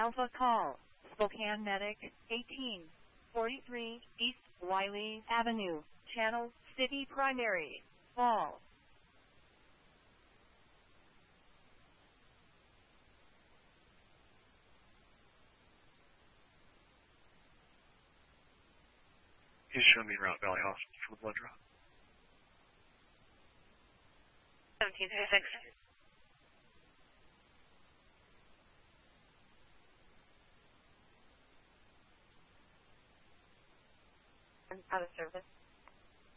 Alpha Call, Spokane Medic, 1843 East Wiley Avenue, Channel City Primary, Fall. He's showing me around Valley Hospital for the blood draw. 1736. Out of service.